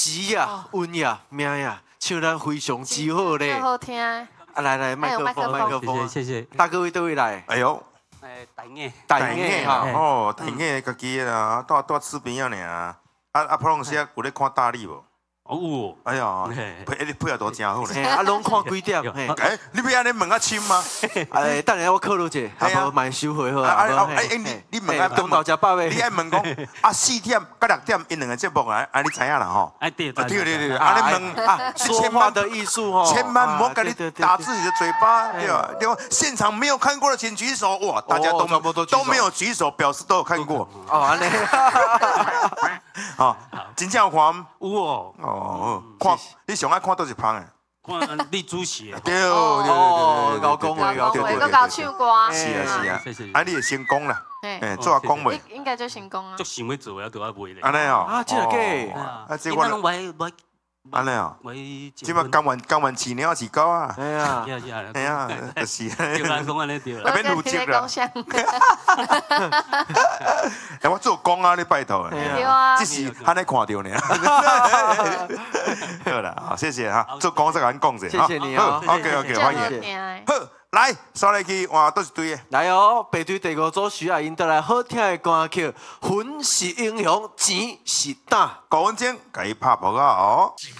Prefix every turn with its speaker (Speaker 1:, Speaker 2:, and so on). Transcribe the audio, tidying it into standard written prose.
Speaker 1: 时呀，运呀，命呀，唱得非常之好咧。
Speaker 2: 好听。
Speaker 1: 来，麦克风，
Speaker 3: 谢谢。
Speaker 1: 大哥位倒位来？
Speaker 4: 哎呦，
Speaker 3: 大
Speaker 1: 眼哈，
Speaker 4: 哦，大眼家己啦，住厝边仔尔。普隆时有咧看大力无？
Speaker 3: 有。
Speaker 4: 哎呀，配合都真好咧。
Speaker 1: 拢看几点？
Speaker 4: 你要安尼问较深吗？
Speaker 1: 等下我考虑者，啊无慢收回好啊。
Speaker 4: 你问啊，
Speaker 1: 中昼食饱未？
Speaker 4: 你爱问讲4点到6点因两个节目啊，你知影啦吼？
Speaker 3: 对，
Speaker 4: 安尼问啊，
Speaker 1: 说话的艺术吼，
Speaker 4: 千万唔好跟你打自己的嘴巴，对吧？对吧？现场没有看过的请举手，哇，大家都没有举手，表示都有看过。
Speaker 1: 哦，安尼。
Speaker 4: 好，真正有看？
Speaker 3: 有哦。
Speaker 4: 哦，看你上爱看倒一旁诶。
Speaker 3: 看你主持的。
Speaker 4: 对，
Speaker 1: 搞讲话，
Speaker 2: 都搞唱歌。
Speaker 4: 是啊，
Speaker 3: 谢谢。
Speaker 4: 你会成功啦，做下讲袂？
Speaker 2: 应该就成功啊。
Speaker 3: 足想要做，要都要卖咧。
Speaker 4: 安尼哦。
Speaker 1: 啊，真系假？
Speaker 4: 啊，这我
Speaker 3: 拢
Speaker 4: 安尼哦。即摆甘愿饲鸟饲狗啊。
Speaker 1: 哎呀，
Speaker 4: 就是。
Speaker 3: 叫人讲安尼对啦。
Speaker 4: 免负责啦。我做工啊，你拜托。
Speaker 2: 对啊。
Speaker 4: 只是安尼看到呢。好啦，谢谢哈，做工再甲咱讲者。
Speaker 1: 谢谢你哦。
Speaker 4: OK， 欢迎。好，来，刷来去换倒一堆的。
Speaker 1: 来哦，排队第5组徐亚英带来好听的歌曲，魂是英雄，钱是胆。
Speaker 4: 高文晶，给伊拍报告哦。